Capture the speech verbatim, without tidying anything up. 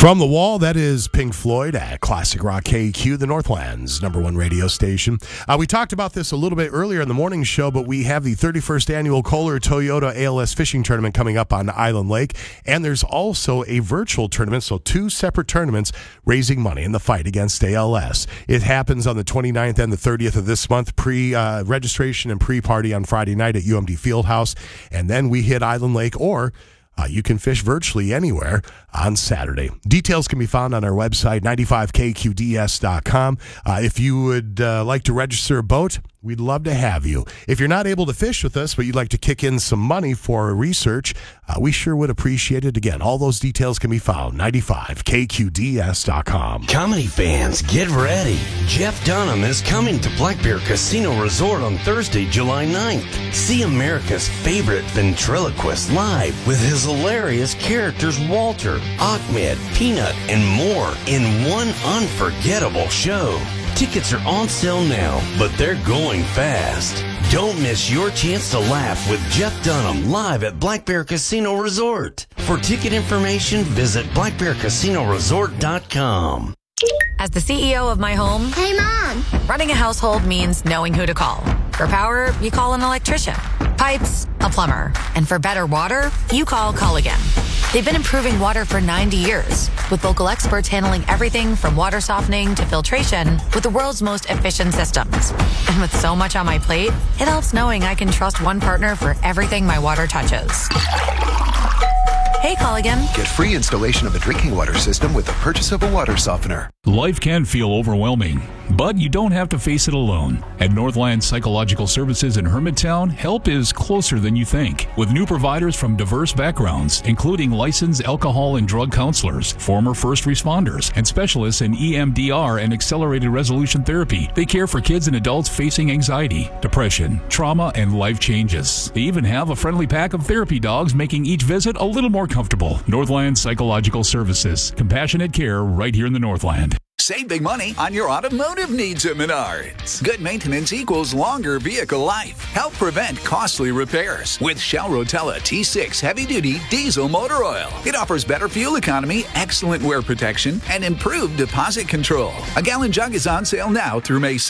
From the Wall, that is Pink Floyd at Classic Rock K Q, the Northland's number one radio station. Uh, we talked about this a little bit earlier in the morning show, but we have the thirty-first annual Kohler Toyota A L S Fishing Tournament coming up on Island Lake, and there's also a virtual tournament, so two separate tournaments raising money in the fight against A L S. It happens on the twenty-ninth and the thirtieth of this month, pre-registration uh, and pre-party on Friday night at U M D Fieldhouse, and then we hit Island Lake, or Uh, you can fish virtually anywhere on Saturday. Details can be found on our website, ninety-five K Q D S dot com. Uh, if you would uh, like to register a boat, we'd love to have you. If you're not able to fish with us, but you'd like to kick in some money for research, uh, we sure would appreciate it. Again, all those details can be found, ninety-five K Q D S dot com. Comedy fans, get ready. Jeff Dunham is coming to Black Bear Casino Resort on Thursday, July ninth. See America's favorite ventriloquist live with his hilarious characters Walter, Ahmed, Peanut, and more in one unforgettable show. Tickets are on sale now, but they're going fast. Don't miss your chance to laugh with Jeff Dunham live at Black Bear Casino Resort. For ticket information, visit black bear casino resort dot com. As the C E O of my home, Hey, Mom! running a household means knowing who to call. For power, you call an electrician. Pipes, a plumber. And for better water, you call Culligan. They've been improving water for ninety years, with local experts handling everything from water softening to filtration with the world's most efficient systems. And with so much on my plate, it helps knowing I can trust one partner for everything my water touches. Hey, Culligan. Get free installation of a drinking water system with the purchase of a water softener. Life can feel overwhelming, but you don't have to face it alone. At Northland Psychological Services in Hermittown, help is closer than you think. With new providers from diverse backgrounds, including licensed alcohol and drug counselors, former first responders, and specialists in E M D R and accelerated resolution therapy, they care for kids and adults facing anxiety, depression, trauma, and life changes. They even have a friendly pack of therapy dogs, making each visit a little more comfortable. Northland Psychological Services. Compassionate care right here in the Northland. Save big money on your automotive needs at Menards. Good maintenance equals longer vehicle life. Help prevent costly repairs with Shell Rotella T six heavy-duty diesel motor oil. It offers better fuel economy, excellent wear protection, and improved deposit control. A gallon jug is on sale now through May second.